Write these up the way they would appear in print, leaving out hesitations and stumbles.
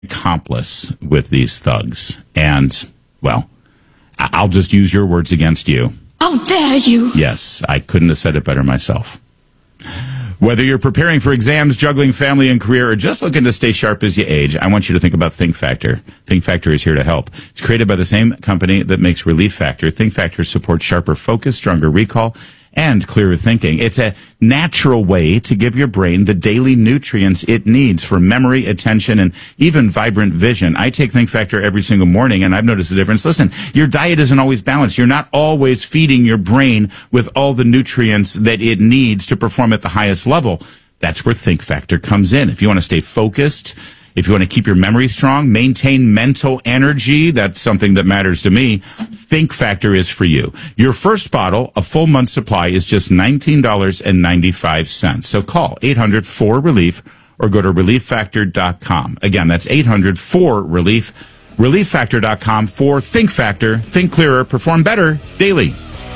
accomplice with these thugs. And, well, I'll just use your words against you. How dare you? Yes, I couldn't have said it better myself. Whether you're preparing for exams, juggling family and career, or just looking to stay sharp as you age, I want you to think about Think Factor. Think Factor is here to help. It's created by the same company that makes Relief Factor. Think Factor supports sharper focus, stronger recall, and clearer thinking. It's a natural way to give your brain the daily nutrients it needs for memory, attention, and even vibrant vision. I take Think Factor every single morning, and I've noticed a difference. Listen, your diet isn't always balanced. You're not always feeding your brain with all the nutrients that it needs to perform at the highest level. That's where Think Factor comes in. If you want to stay focused, if you want to keep your memory strong, maintain mental energy, that's something that matters to me, Think Factor is for you. Your first bottle, a full month supply, is just $19.95. So call 800-4RELIEF or go to ReliefFactor.com. Again, that's 800-4RELIEF, ReliefFactor.com for Think Factor. Think clearer, perform better daily.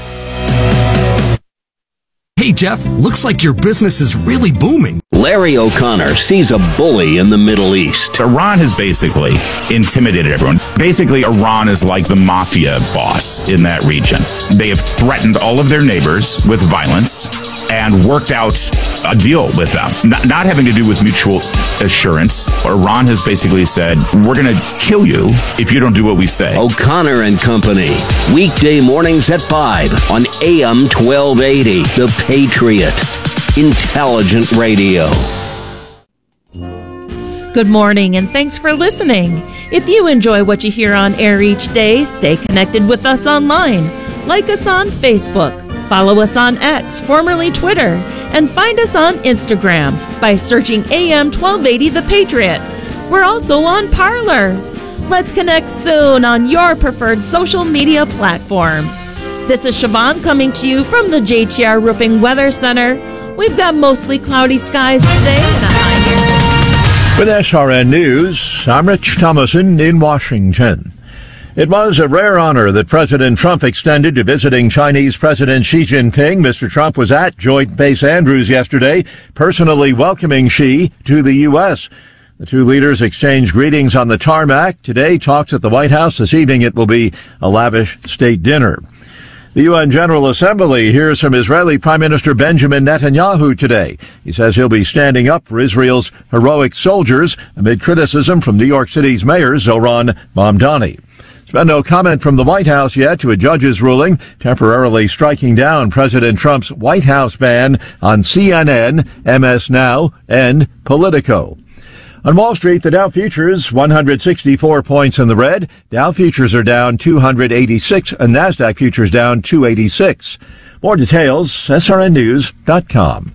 Hey, Jeff, looks like your business is really booming. Larry O'Connor sees a bully in the Middle East. Iran has basically intimidated everyone. Basically, Iran is like the mafia boss in that region. They have threatened all of their neighbors with violence and worked out a deal with them. Not having to do with mutual assurance. Iran has basically said, we're going to kill you if you don't do what we say. O'Connor and Company. Weekday mornings at 5 on AM 1280. The Patriot. Intelligent radio. Good morning, and thanks for listening. If you enjoy what you hear on air each day, stay connected with us online. Like us on Facebook. Follow us on X, formerly Twitter, and find us on Instagram by searching AM 1280 The Patriot. We're also on Parler. Let's connect soon on your preferred social media platform. This is Siobhan coming to you from the JTR Roofing Weather Center. We've got mostly cloudy skies today and a high near 60. With SRN News, I'm Rich Thomason in Washington. It was a rare honor that President Trump extended to visiting Chinese President Xi Jinping. Mr. Trump was at Joint Base Andrews yesterday, personally welcoming Xi to the U.S. The two leaders exchanged greetings on the tarmac. Today, talks at the White House. This evening, it will be a lavish state dinner. The UN General Assembly hears from Israeli Prime Minister Benjamin Netanyahu today. He says he'll be standing up for Israel's heroic soldiers amid criticism from New York City's Mayor Zohran Mamdani. There's been no comment from the White House yet to a judge's ruling temporarily striking down President Trump's White House ban on CNN, MS Now, and Politico. On Wall Street, the Dow futures 164 points in the red. Dow futures are down 286 and NASDAQ futures down 286. More details, srnnews.com.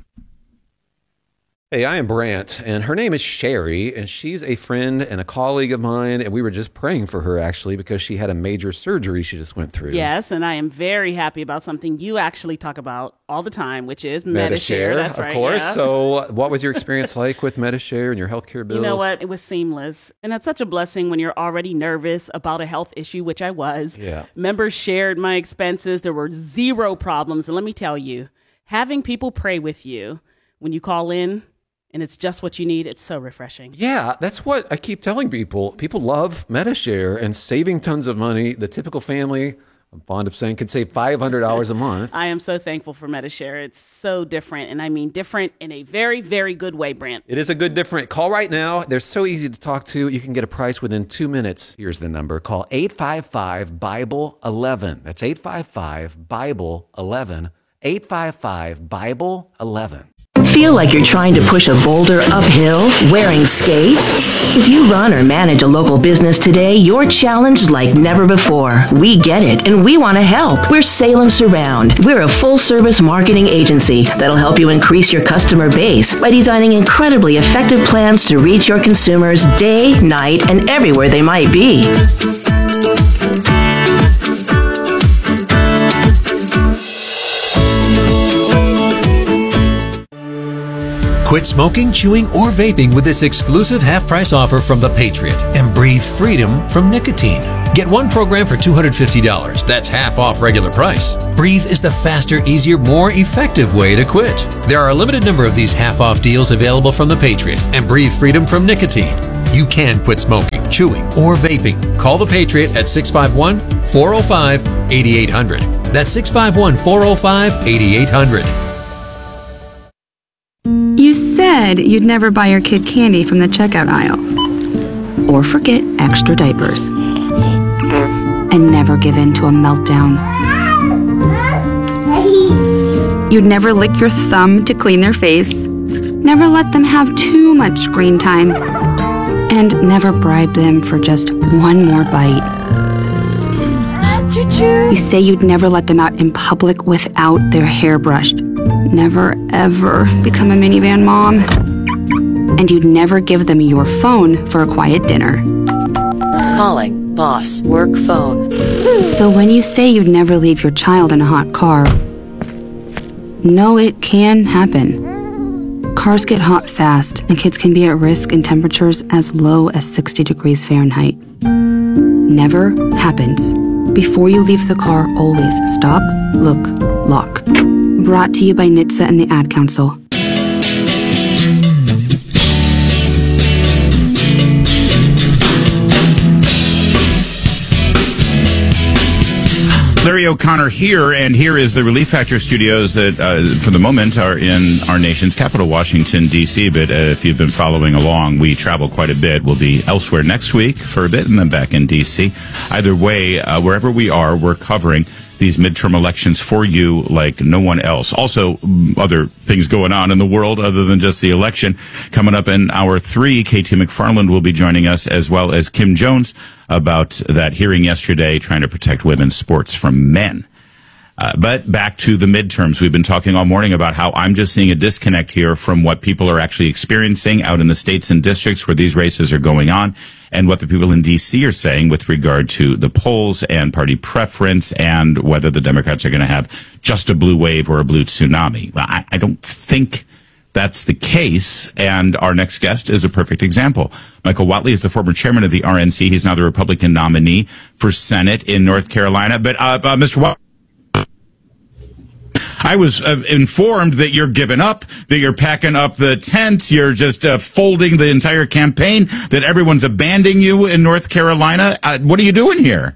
Hey, I am Brant, and her name is Sherry, and she's a friend and a colleague of mine, and we were just praying for her, actually, because she had a major surgery she just went through. Yes, and I am very happy about something you actually talk about all the time, which is Medi-Share. That's right, of course. Yeah. So what was your experience like with Medi-Share and your healthcare bills? You know what? It was seamless, and that's such a blessing when you're already nervous about a health issue, which I was. Yeah. Members shared my expenses. There were zero problems, and let me tell you, having people pray with you when you call in, and it's just what you need, it's so refreshing. Yeah, that's what I keep telling people. People love Medi-Share and saving tons of money. The typical family, I'm fond of saying, could save $500 a month. I am so thankful for Medi-Share. It's so different, and I mean different in a very, very good way, Brant. It is a good different. Call right now. They're so easy to talk to. You can get a price within 2 minutes. Here's the number. Call 855-BIBLE-11. That's 855-BIBLE-11. 855-BIBLE-11. Feel like you're trying to push a boulder uphill wearing skates? If you run or manage a local business today, you're challenged like never before. We get it, and we want to help. We're Salem Surround. We're a full-service marketing agency that'll help you increase your customer base by designing incredibly effective plans to reach your consumers day, night, and everywhere they might be. Quit smoking, chewing, or vaping with this exclusive half-price offer from The Patriot and breathe freedom from nicotine. Get one program for $250. That's half off regular price. Breathe is the faster, easier, more effective way to quit. There are a limited number of these half-off deals available from The Patriot and breathe freedom from nicotine. You can quit smoking, chewing, or vaping. Call the Patriot at 651-405-8800. That's 651-405-8800. You said you'd never buy your kid candy from the checkout aisle. Or forget extra diapers. And never give in to a meltdown. You'd never lick your thumb to clean their face. Never let them have too much screen time. And never bribe them for just one more bite. You say you'd never let them out in public without their hair brushed. Never, ever become a minivan mom. And you'd never give them your phone for a quiet dinner. Calling boss work phone. So when you say you'd never leave your child in a hot car, no, it can happen. Cars get hot fast, and kids can be at risk in temperatures as low as 60 degrees Fahrenheit. Never happens. Before you leave the car, always stop, look, lock. Brought to you by NHTSA and the Ad Council. Larry O'Connor here, and here is the Relief Factor studios that, for the moment, are in our nation's capital, Washington, D.C. But if you've been following along, we travel quite a bit. We'll be elsewhere next week for a bit and then back in D.C. Either way, wherever we are, we're covering these midterm elections for you like no one else. Also, other things going on in the world other than just the election. Coming up in hour 3, KT McFarland will be joining us, as well as Kim Jones, about that hearing yesterday trying to protect women's sports from men. But back to the midterms. We've been talking all morning about how I'm just seeing a disconnect here from what people are actually experiencing out in the states and districts where these races are going on and what the people in D.C. are saying with regard to the polls and party preference and whether the Democrats are going to have just a blue wave or a blue tsunami. I don't think that's the case, and our next guest is a perfect example. Michael Whatley is the former chairman of the RNC. He's now the Republican nominee for Senate in North Carolina. But Mr. Whatley, I was informed that you're giving up, that you're packing up the tent, you're just folding the entire campaign, that everyone's abandoning you in North Carolina. What are you doing here?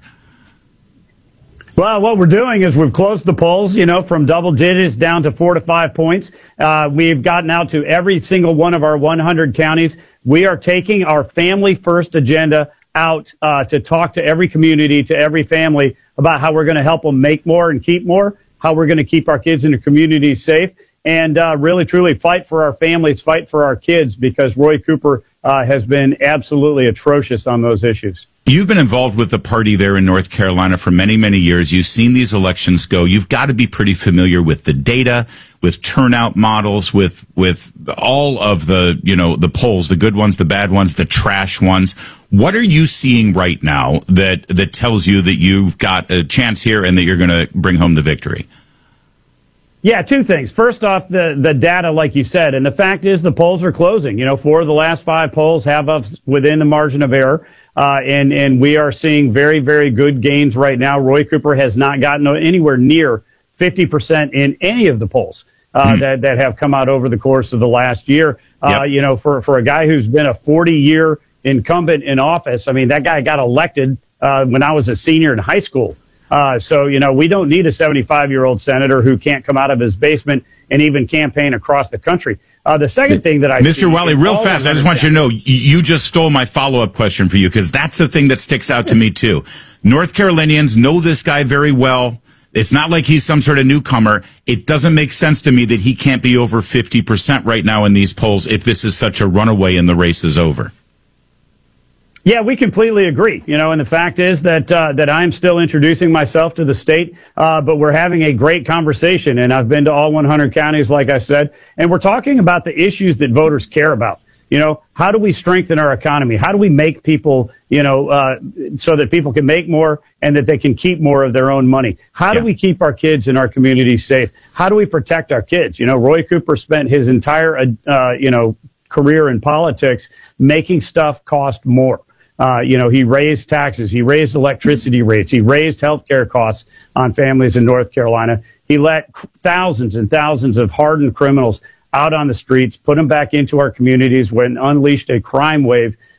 Well, what we're doing is we've closed the polls, from double digits down to 4 to 5 points. We've gotten out to every single one of our 100 counties. We are taking our family first agenda out to talk to every community, to every family about how we're going to help them make more and keep more, how we're going to keep our kids in the community safe, and really, truly fight for our families, fight for our kids, because Roy Cooper has been absolutely atrocious on those issues. You've been involved with the party there in North Carolina for many, many years. You've seen these elections go. You've got to be pretty familiar with the data, with turnout models, with all of the, the polls, the good ones, the bad ones, the trash ones. What are you seeing right now that tells you that you've got a chance here and that you're going to bring home the victory? Yeah, two things. First off, the data, like you said, and the fact is the polls are closing. 4 of the last 5 polls have us within the margin of error. And we are seeing very, very good gains right now. Roy Cooper has not gotten anywhere near 50% in any of the polls that have come out over the course of the last year. Yep. For a guy who's been a 40-year incumbent in office, I mean, that guy got elected when I was a senior in high school. So we don't need a 75-year-old senator who can't come out of his basement and even campaign across the country. The second thing that Mr. Whatley, real fast, I just want you to know, you just stole my follow-up question for you, because that's the thing that sticks out to me, too. North Carolinians know this guy very well. It's not like he's some sort of newcomer. It doesn't make sense to me that he can't be over 50% right now in these polls if this is such a runaway and the race is over. Yeah, we completely agree. And the fact is that I'm still introducing myself to the state, but we're having a great conversation. And I've been to all 100 counties, like I said, and we're talking about the issues that voters care about. How do we strengthen our economy? How do we make people, so that people can make more and that they can keep more of their own money? How do we keep our kids in our community safe? How do we protect our kids? Roy Cooper spent his entire, career in politics making stuff cost more. He raised taxes, he raised electricity rates, he raised healthcare costs on families in North Carolina. He let thousands and thousands of hardened criminals out on the streets, put them back into our communities, when unleashed a crime wave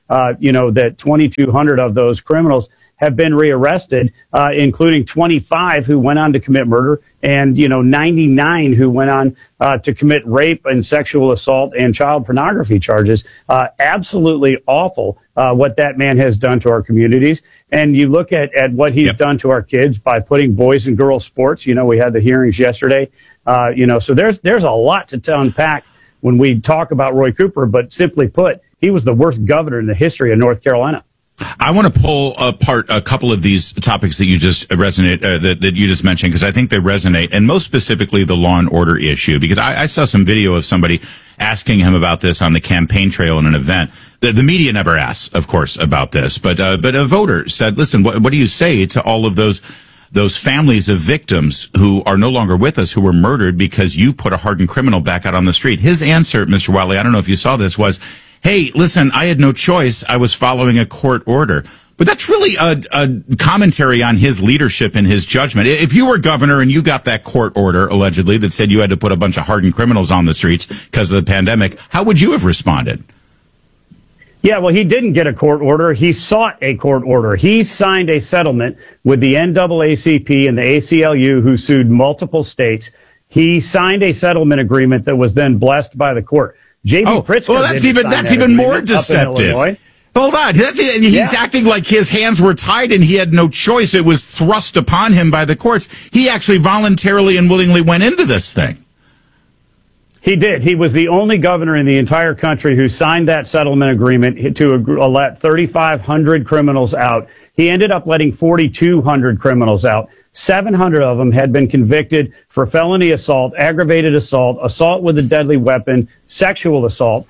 that 2,200 of those criminals have been rearrested, including 25 who went on to commit murder and, 99 who went on to commit rape and sexual assault and child pornography charges. Absolutely awful what that man has done to our communities. And you look at what he's done to our kids by putting boys and girls sports. We had the hearings yesterday. So there's a lot to unpack when we talk about Roy Cooper. But simply put, he was the worst governor in the history of North Carolina. I want to pull apart a couple of these topics that you just that you just mentioned, because I think they resonate, and most specifically the law and order issue, because I saw some video of somebody asking him about this on the campaign trail in an event. The media never asks, of course, about this, but a voter said, listen, what do you say to all of those families of victims who are no longer with us, who were murdered because you put a hardened criminal back out on the street? His answer, Mr. Wiley, I don't know if you saw this, was, hey, listen, I had no choice. I was following a court order. But that's really a commentary on his leadership and his judgment. If you were governor and you got that court order, allegedly, that said you had to put a bunch of hardened criminals on the streets because of the pandemic, how would you have responded? Yeah, well, he didn't get a court order. He sought a court order. He signed a settlement with the NAACP and the ACLU, who sued multiple states. He signed a settlement agreement that was then blessed by the court. J.B. Pritzker. Well, that's even more deceptive. Hold on. He's acting like his hands were tied and he had no choice. It was thrust upon him by the courts. He actually voluntarily and willingly went into this thing. He did. He was the only governor in the entire country who signed that settlement agreement to let 3,500 criminals out. He ended up letting 4,200 criminals out. 700 of them had been convicted for felony assault, aggravated assault, assault with a deadly weapon, sexual assault.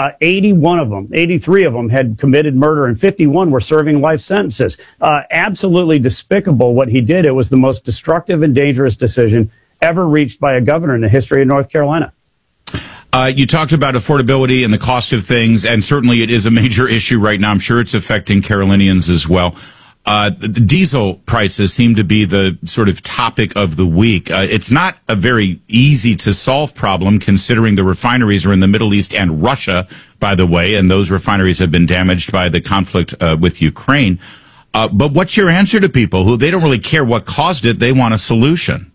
83 of them had committed murder, and 51 were serving life sentences. Absolutely despicable what he did. It was the most destructive and dangerous decision ever reached by a governor in the history of North Carolina. You talked about affordability and the cost of things, and certainly it is a major issue right now. I'm sure it's affecting Carolinians as well. The diesel prices seem to be the sort of topic of the week. It's not a very easy to solve problem, considering the refineries are in the Middle East and Russia, by the way, and those refineries have been damaged by the conflict with Ukraine. But what's your answer to people who they don't really care what caused it? They want a solution.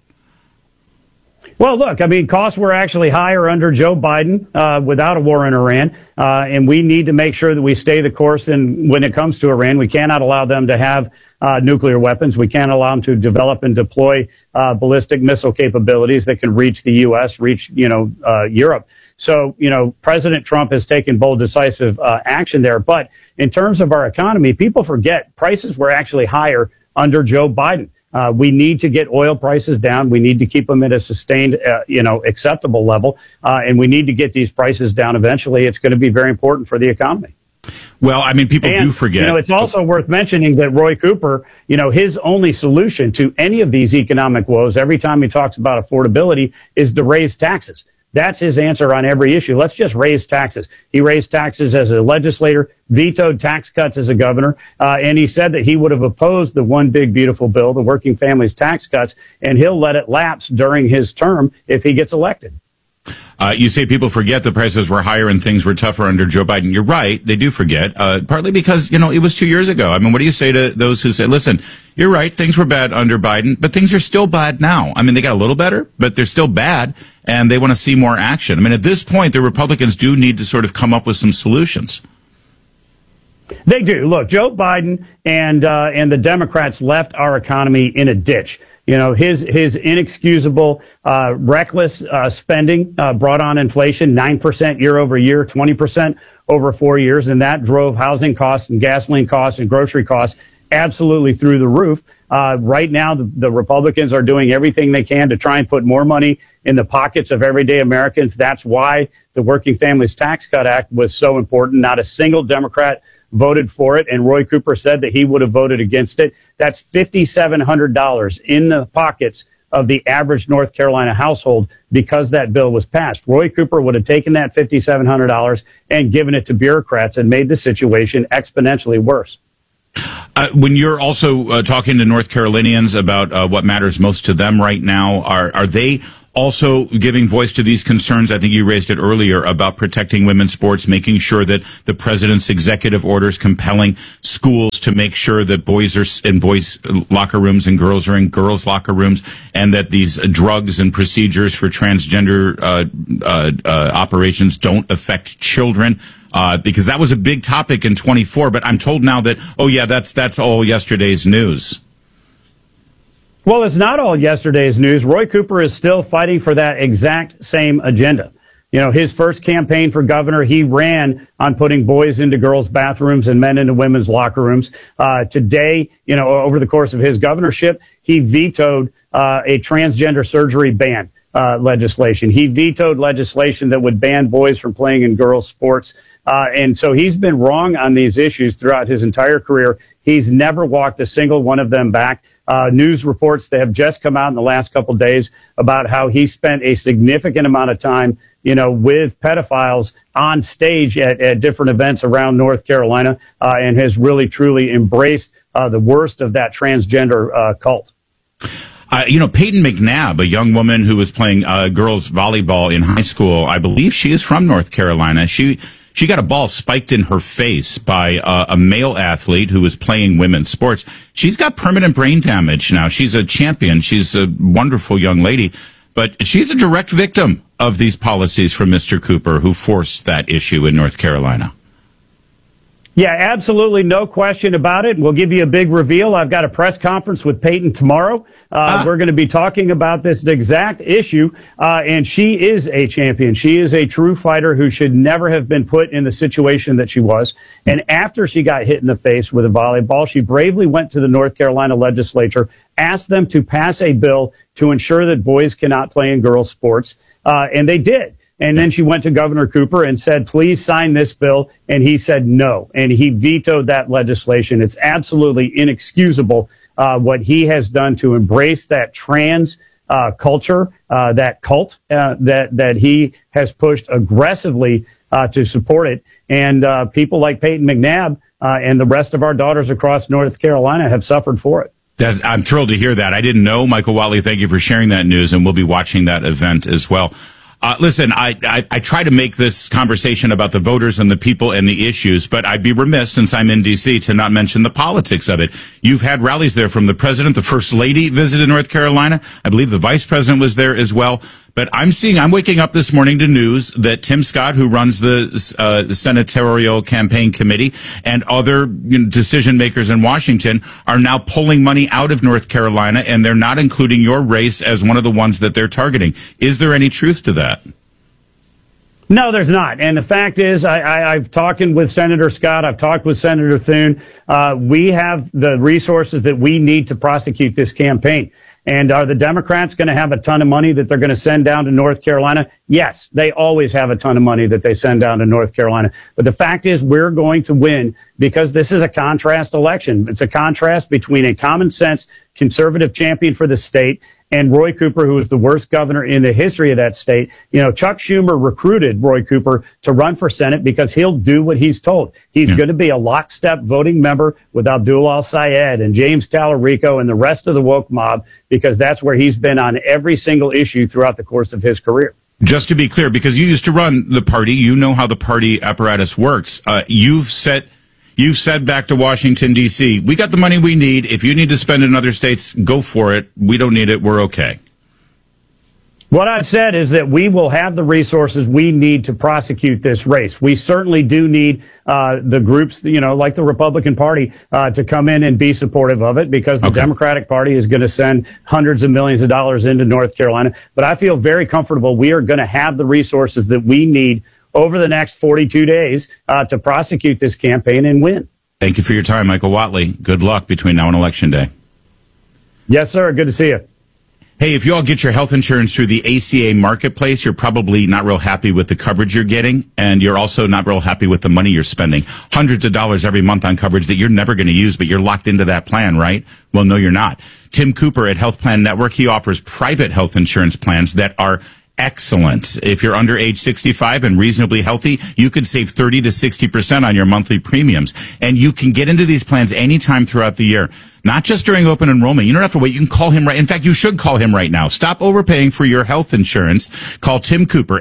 Well, look, I mean, costs were actually higher under Joe Biden without a war in Iran, and we need to make sure that we stay the course. And when it comes to Iran, we cannot allow them to have nuclear weapons. We can't allow them to develop and deploy ballistic missile capabilities that can reach the U.S., reach, Europe. So, President Trump has taken bold, decisive action there. But in terms of our economy, people forget prices were actually higher under Joe Biden. We need to get oil prices down. We need to keep them at a sustained, acceptable level. And we need to get these prices down eventually. It's going to be very important for the economy. Well, I mean, people do forget. It's also worth mentioning that Roy Cooper, his only solution to any of these economic woes, every time he talks about affordability, is to raise taxes. That's his answer on every issue. Let's just raise taxes. He raised taxes as a legislator, vetoed tax cuts as a governor, and he said that he would have opposed the One Big Beautiful Bill, the working families tax cuts, and he'll let it lapse during his term if he gets elected. You say people forget the prices were higher and things were tougher under Joe Biden. You're right. They do forget, partly because, it was 2 years ago. I mean, what do you say to those who say, listen, you're right, things were bad under Biden, but things are still bad now. I mean, they got a little better, but they're still bad, and they want to see more action. I mean, at this point, the Republicans do need to sort of come up with some solutions. They do. Look, Joe Biden and the Democrats left our economy in a ditch. His inexcusable, reckless spending brought on inflation, 9% year over year, 20% over 4 years, and that drove housing costs and gasoline costs and grocery costs absolutely through the roof. Right now, the Republicans are doing everything they can to try and put more money in the pockets of everyday Americans. That's why the Working Families Tax Cut Act was so important. Not a single Democrat voted for it, and Roy Cooper said that he would have voted against it. That's $5,700 in the pockets of the average North Carolina household because that bill was passed. Roy Cooper would have taken that $5,700 and given it to bureaucrats and made the situation exponentially worse. When you're also talking to North Carolinians about what matters most to them right now, are they Also giving voice to these concerns. I think you raised it earlier about protecting women's sports, making sure that the president's executive orders compelling schools to make sure that boys are in boys' locker rooms and girls are in girls' locker rooms, and that these drugs and procedures for transgender operations don't affect children. Because that was a big topic in 24, but I'm told now that, that's all yesterday's news. Well, it's not all yesterday's news. Roy Cooper is still fighting for that exact same agenda. You know, his first campaign for governor, he ran on putting boys into girls' bathrooms and men into women's locker rooms. Today, over the course of his governorship, he vetoed a transgender surgery ban legislation. He vetoed legislation that would ban boys from playing in girls' sports. And so he's been wrong on these issues throughout his entire career. He's never walked a single one of them back. News reports that have just come out in the last couple of days about how he spent a significant amount of time, with pedophiles on stage at different events around North Carolina, and has really, truly embraced the worst of that transgender cult. Peyton McNabb, a young woman who was playing girls volleyball in high school, I believe she is from North Carolina. She got a ball spiked in her face by a male athlete who was playing women's sports. She's got permanent brain damage now. She's a champion. She's a wonderful young lady, but she's a direct victim of these policies from Mr. Cooper, who forced that issue in North Carolina. Yeah, absolutely. No question about it. We'll give you a big reveal. I've got a press conference with Peyton tomorrow. We're going to be talking about this exact issue. And she is a champion. She is a true fighter who should never have been put in the situation that she was. And after she got hit in the face with a volleyball, she bravely went to the North Carolina legislature, asked them to pass a bill to ensure that boys cannot play in girls' sports. And they did. And then she went to Governor Cooper and said, please sign this bill. And he said no. And he vetoed that legislation. It's absolutely inexcusable what he has done to embrace that trans culture, that cult that he has pushed aggressively to support it. And people like Peyton McNabb and the rest of our daughters across North Carolina have suffered for it. I'm thrilled to hear that. I didn't know. Michael Watley, thank you for sharing that news, and we'll be watching that event as well. Listen, I try to make this conversation about the voters and the people and the issues, but I'd be remiss, since I'm in D.C., to not mention the politics of it. You've had rallies there from the president. The first lady visited North Carolina. I believe the vice president was there as well. But I'm waking up this morning to news that Tim Scott, who runs the senatorial campaign committee, and other decision makers in Washington are now pulling money out of North Carolina, and they're not including your race as one of the ones that they're targeting. Is there any truth to that? No, there's not. And the fact is, I've talked with Senator Scott. I've talked with Senator Thune. We have the resources that we need to prosecute this campaign. And are the Democrats going to have a ton of money that they're going to send down to North Carolina? Yes, they always have a ton of money that they send down to North Carolina. But the fact is, we're going to win because this is a contrast election. It's a contrast between a common sense conservative champion for the state and Roy Cooper, who is the worst governor in the history of that state. Chuck Schumer recruited Roy Cooper to run for Senate because he'll do what he's told. He's going to be a lockstep voting member with Abdul Al-Sayed and James Tallarico and the rest of the woke mob, because that's where he's been on every single issue throughout the course of his career. Just to be clear, because you used to run the party, you know how the party apparatus works. You've said back to Washington, D.C., we got the money we need. If you need to spend in other states, go for it. We don't need it. We're okay. What I've said is that we will have the resources we need to prosecute this race. We certainly do need the groups, like the Republican Party, to come in and be supportive of it, because the Democratic Party is going to send hundreds of millions of dollars into North Carolina. But I feel very comfortable we are going to have the resources that we need over the next 42 days to prosecute this campaign and win. Thank you for your time, Michael Watley. Good luck between now and Election Day. Yes, sir. Good to see you. Hey, if you all get your health insurance through the ACA marketplace, you're probably not real happy with the coverage you're getting, and you're also not real happy with the money you're spending. Hundreds of dollars every month on coverage that you're never going to use, but you're locked into that plan, right? Well, no, you're not. Tim Cooper at Health Plan Network, he offers private health insurance plans that are excellent. If you're under age 65 and reasonably healthy, you could save 30 to 60% on your monthly premiums. And you can get into these plans anytime throughout the year. not just during open enrollment. You don't have to wait. You can call him right. In fact, you should call him right now. Stop overpaying for your health insurance. Call Tim Cooper,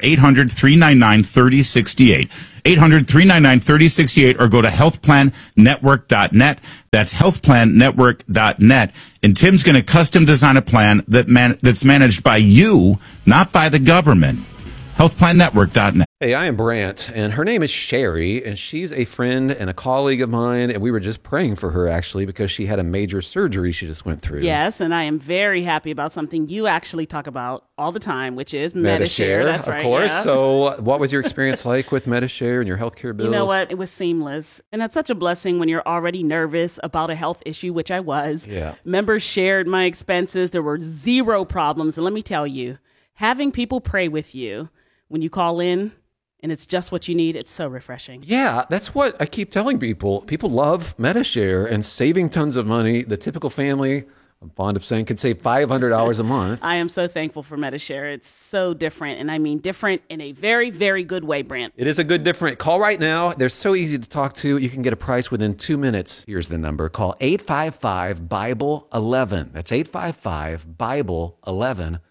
800-399-3068. 800-399-3068, or go to healthplannetwork.net. That's healthplannetwork.net. And Tim's going to custom design a plan that's managed by you, not by the government. healthplannetwork.net. Hey, I am Brant, and her name is Sherry, and she's a friend and a colleague of mine, and we were just praying for her, actually, because she had a major surgery she just went through. Yes, and I am very happy about something you actually talk about all the time, which is Medi-Share. That's right, of course. Yeah. So what was your experience like with Medi-Share and your healthcare bills? You know what? It was seamless, and that's such a blessing when you're already nervous about a health issue, which I was. Yeah. Members shared my expenses. There were zero problems, and let me tell you, having people pray with you when you call in, and it's just what you need, it's so refreshing. Yeah, that's what I keep telling people. People love Medi-Share and saving tons of money. The typical family, I'm fond of saying, could save $500 a month. I am so thankful for Medi-Share. It's so different, and I mean different in a very, very good way, Brant. It is a good different. Call right now. They're so easy to talk to. You can get a price within 2 minutes. Here's the number. Call 855-BIBLE-11. That's 855-BIBLE-11.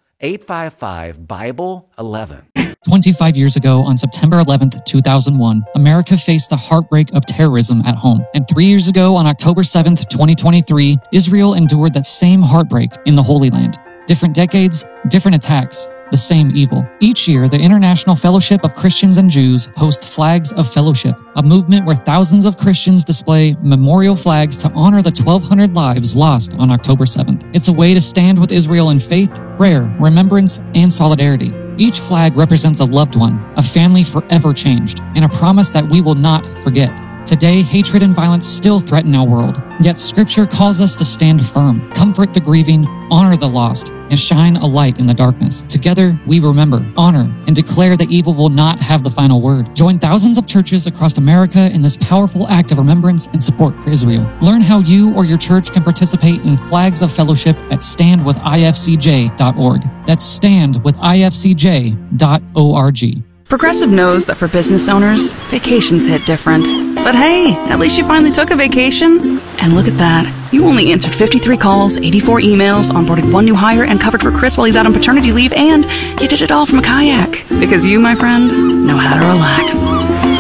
855-BIBLE-11. 25 years ago, on September 11th, 2001, America faced the heartbreak of terrorism at home. And 3 years ago, on October 7th, 2023, Israel endured that same heartbreak in the Holy Land. Different decades, different attacks, the same evil. Each year, the International Fellowship of Christians and Jews hosts Flags of Fellowship, a movement where thousands of Christians display memorial flags to honor the 1,200 lives lost on October 7th. It's a way to stand with Israel in faith, prayer, remembrance, and solidarity. Each flag represents a loved one, a family forever changed, and a promise that we will not forget. Today, hatred and violence still threaten our world, yet Scripture calls us to stand firm, comfort the grieving, honor the lost, and shine a light in the darkness. Together, we remember, honor, and declare that evil will not have the final word. Join thousands of churches across America in this powerful act of remembrance and support for Israel. Learn how you or your church can participate in Flags of Fellowship at standwithifcj.org. That's standwithifcj.org. Progressive knows that for business owners, vacations hit different. But hey, at least you finally took a vacation. And look at that. You only answered 53 calls, 84 emails, onboarded one new hire, and covered for Chris while he's out on paternity leave, and you did it all from a kayak. Because you, my friend, know how to relax.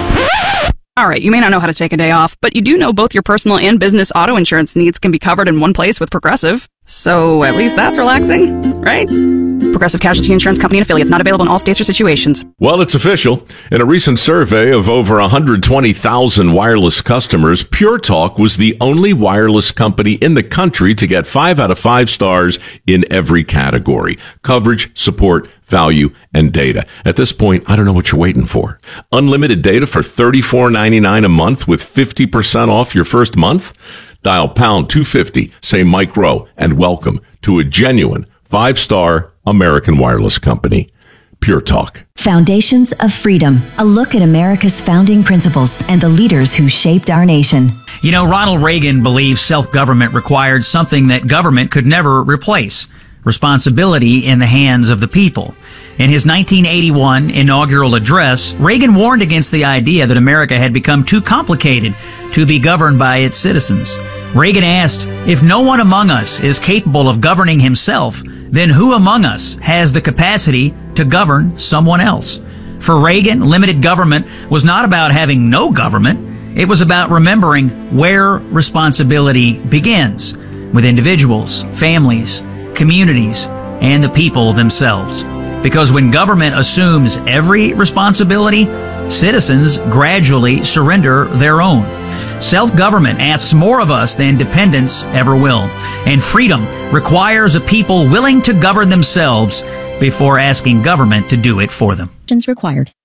Alright, you may not know how to take a day off, but you do know both your personal and business auto insurance needs can be covered in one place with Progressive. So at least that's relaxing, right? Progressive Casualty Insurance Company and Affiliates, not available in all states or situations. Well, it's official. In a recent survey of over 120,000 wireless customers, Pure Talk was the only wireless company in the country to get 5 out of 5 stars in every category: coverage, support, value, and data. At this point, I don't know what you're waiting for. Unlimited data for $34.99 a month with 50% off your first month? Dial pound 250, say Mike Rowe, and welcome to a genuine 5-star American wireless company. Pure Talk. Foundations of Freedom, a look at America's founding principles and the leaders who shaped our nation. You know, Ronald Reagan believed self-government required something that government could never replace: responsibility in the hands of the people. In his 1981 inaugural address, Reagan warned against the idea that America had become too complicated to be governed by its citizens. Reagan asked, if no one among us is capable of governing himself, then who among us has the capacity to govern someone else? For Reagan, limited government was not about having no government. It was about remembering where responsibility begins, with individuals, families, communities, and the people themselves. Because when government assumes every responsibility, citizens gradually surrender their own. Self-government asks more of us than dependence ever will. And freedom requires a people willing to govern themselves before asking government to do it for them. Required.